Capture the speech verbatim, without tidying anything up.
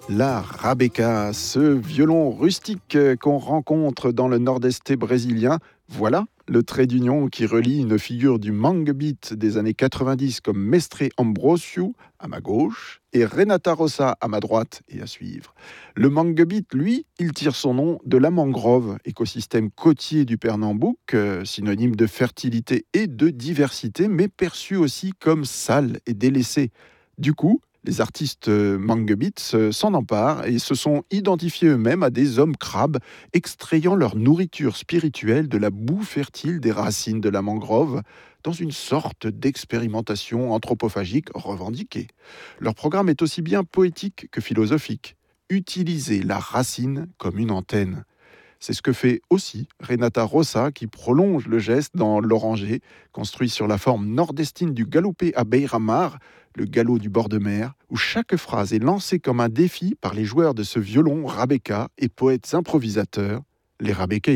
La rabeca, ce violon rustique qu'on rencontre dans le nord-est brésilien, voilà le trait d'union qui relie une figure du mangue beat des années quatre-vingt-dix comme Mestre Ambrosio à ma gauche et Renata Rossa à ma droite et à suivre. Le mangue beat, lui, il tire son nom de la mangrove, écosystème côtier du Pernambouc, euh, synonyme de fertilité et de diversité, mais perçu aussi comme sale et délaissé. Du coup, les artistes euh, mangue beats euh, s'en emparent et se sont identifiés eux-mêmes à des hommes crabes, extrayant leur nourriture spirituelle de la boue fertile des racines de la mangrove, dans une sorte d'expérimentation anthropophagique revendiquée. Leur programme est aussi bien poétique que philosophique. Utiliser la racine comme une antenne. C'est ce que fait aussi Renata Rossa qui prolonge le geste dans l'oranger, construit sur la forme nord-estine du galopé à Beira-Mar, le galop du bord de mer, où chaque phrase est lancée comme un défi par les joueurs de ce violon rabeca et poètes improvisateurs, les rabekais.